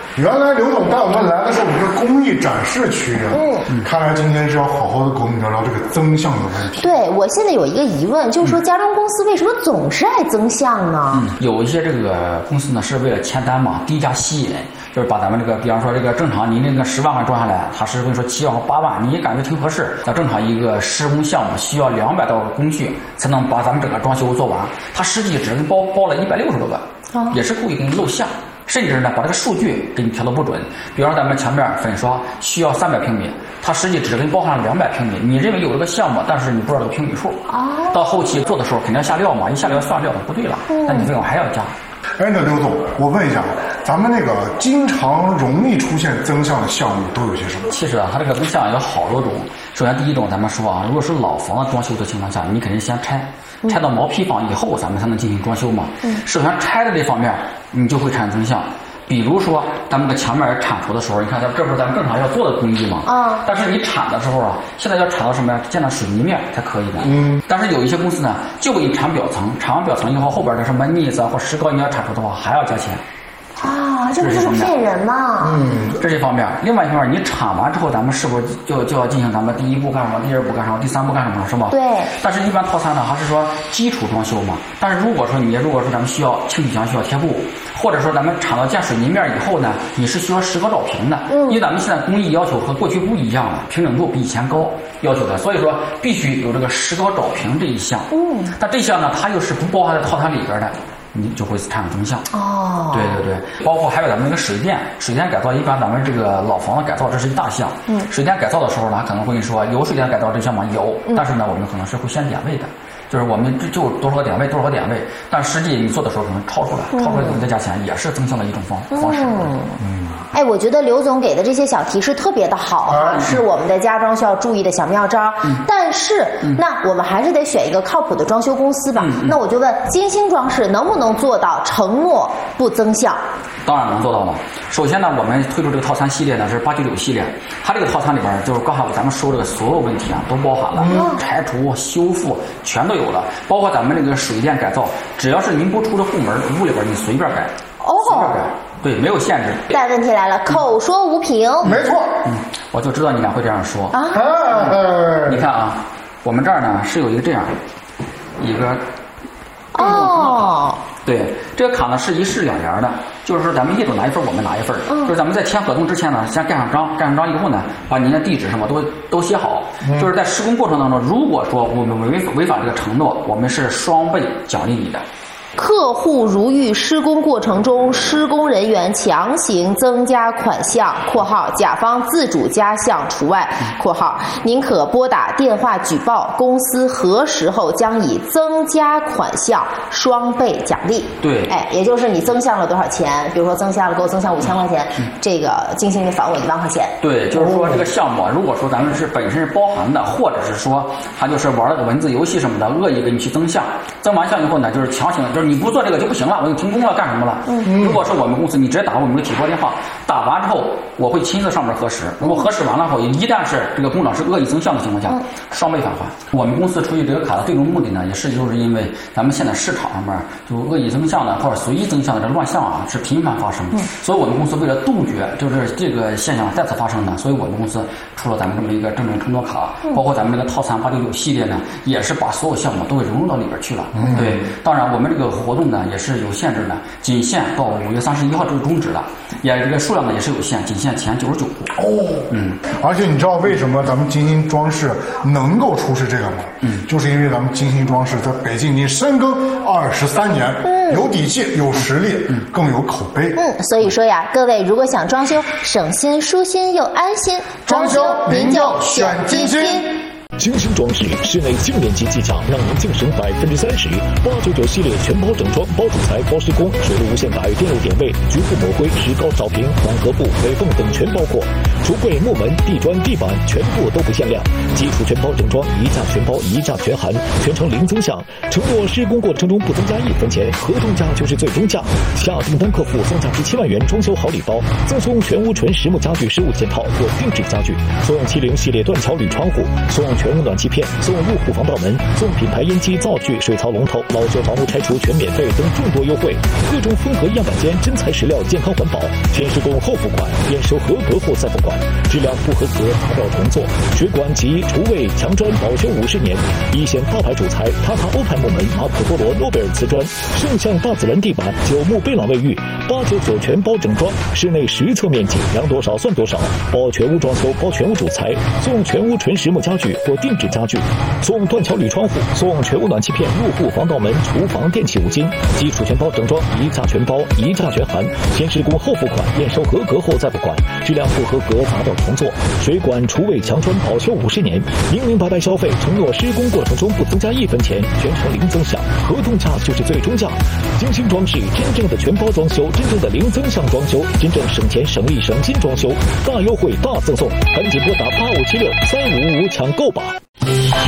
原来刘总带我们来的是我们的工艺展示区啊。看来今天是要好好的跟我们聊聊这个增项的问题。 对，我现在有一个疑问，就是说家装公司为什么总是爱增项呢？ 有一些这个公司呢是为了签单嘛，低价吸引，就是把咱们这个，比方说这个正常您那个10万块装下来，他是跟你说7万或8万，你也感觉挺合适。那正常一个施工项目需要200多个工序才能把咱们整个装修做完，他实际只包了160多个，也是故意给你露馅。甚至呢，把这个数据给你调得不准。比方说咱们墙面粉刷需要300平米，它实际只给你包含了200平米。你认为有这个项目，但是你不知道这个平米数。到后期做的时候肯定要下料嘛，一下料算料不对了，那你费用还要加。 哎，那刘总，我问一下，咱们那个经常容易出现增项的项目都有些什么？ 其实啊，它这个增项有好多种。首先第一种，咱们说啊，如果是老房子装修的情况下，你肯定先拆到毛坯房以后，咱们才能进行装修嘛。首先拆的这方面，你就会产生增项。比如说，咱们的墙面铲除的时候，你看这不是咱们正常要做的工艺吗？但是你铲的时候啊，现在要铲到什么呀？见到水泥面才可以的。但是有一些公司呢，就给你铲表层，铲完表层以后，后边的什么腻子或石膏你要铲除的话，还要加钱。 这不就是骗人吗？ 这是一方面。另外一方面，你铲完之后，咱们是不是就要进行咱们第一步干什么，第二步干什么，第三步干什么，是吧？ 对。 但是，一般套餐呢，还是说基础装修嘛。但是如果说咱们需要清洗墙需要贴布，或者说咱们铲到见水泥面以后呢，你是需要石膏照平的。因为咱们现在工艺要求和过去不一样了，平整度比以前高要求的，所以说必须有这个石膏照平这一项。但这项呢，它又是不包含在套餐里边的。你就会产生增项。对对对，包括还有咱们那个水电改造，一般咱们这个老房子改造这是一大项。水电改造的时候呢，可能会说有水电改造这项吗？有，但是呢，我们可能是会先点位的，就是我们就多少个点位，但实际你做的时候可能超出来我们再加钱，也是增项的一种方式。 哎，我觉得刘总给的这些小提示特别的好啊，是我们的家装需要注意的小妙招。但是，那我们还是得选一个靠谱的装修公司吧。那我就问，金星装饰能不能做到承诺不增项？ 当然能做到了。首先呢，我们推出这个套餐系列呢是899系列，它这个套餐里边就是刚才咱们说这个所有问题啊都包含了，拆除、修复全都有了，包括咱们这个水电改造，只要是您不出这户门，屋里边你随便改。随便改。对，没有限制。 但问题来了，口说无凭。 没错。 我就知道你俩会这样说。你看啊，我们这儿呢是有一个这样一个。对，这个卡呢是1式2联的，就是说咱们业主拿一份，我们拿一份。就是咱们在签合同之前呢，先盖上章以后呢，把您的地址什么都写好。就是在施工过程当中，如果说我们违反这个承诺，我们是双倍奖励你的。 客户如遇施工过程中施工人员强行增加款项（括号甲方自主加项除外）（括号您可拨打电话举报，公司核实后将以增加款项双倍奖励）。 对， 也就是你增项了多少钱，比如说给我增项5000块钱，这个金星就返我1万块钱。 对，就是说这个项目，如果说咱们是本身是包含的，或者是说他就是玩了个文字游戏什么的，恶意给你去增项，增完项以后呢，就是强行就是你不做这个就不行了，我就停工了，干什么了？如果是我们公司，你直接打我们的体拨电话，打完之后我会亲自上面核实，如果核实完了后，一旦是这个工长是恶意增项的情况下，双倍返还。我们公司出具这个卡的最终目的呢，也是就是因为咱们现在市场上面就恶意增项的或者随意增项的这乱象啊是频繁发生，所以我们公司为了杜绝就是这个现象再次发生呢，所以我们公司出了咱们这么一个正承诺卡，包括咱们这个套餐899系列呢，也是把所有项目都给融入到里边去了。对，当然我们这个活动呢也是有限制的，仅限到5月31号这个终止了，这个数量呢也是有限，仅限前99户。 而且你知道为什么咱们金星装饰能够出示这个吗？就是因为咱们金星装饰在北京已经深耕23年，有底气、有实力，更有口碑。 所以说呀，各位如果想装修省心、舒心又安心，装修您就选金星。 精心装饰，室内精联机技巧让您净省30%。899系列全包整装，包主材、包施工、水路无线改、电路点位、局部抹灰、石膏照平、缓和布、尾缝等全包括。橱柜、木门、地砖、地板全部都不限量。基础全包整装，一价全包，一价全含，全程零增项。承诺施工过程中不增加1分钱，合同价就是最终价。下订单客户送价值7万元装修好礼包，赠送全屋纯实木家具15件套或定制家具，送70系列断桥铝窗户，送全全屋暖气片，送入户防盗门，送品牌烟机、灶具、水槽龙头、老旧房屋拆除全免费等众多优惠。各种风格样板间真材实料，健康环保，先施工后付款，验收合格后再付款，质量不合格打掉重做。水管及厨卫墙砖保修50年，一线大牌主材塔塔欧派木门、马可波罗诺贝尔瓷砖，圣象大自然地板、九牧贝朗卫浴，89全包整装，室内实测面积量多少算多少，包全屋装修，包全屋主材，送全屋纯实木家具或定制家具，送断桥铝窗户，送全屋暖气片、入户防盗门、厨房电器5斤，基础全包整装，一价全包，一价全含，先施工后付款，验收合格后再付款，质量不合格砸掉重做。水管、厨卫、墙砖保修50年，明明白白消费，承诺施工过程中不增加1分钱，全程零增项，合同价就是最终价。精心装饰，真正的全包装修，真正的零增项装修，真正省钱省力省心装修，大优惠大赠送，赶紧拨打85763555抢购吧。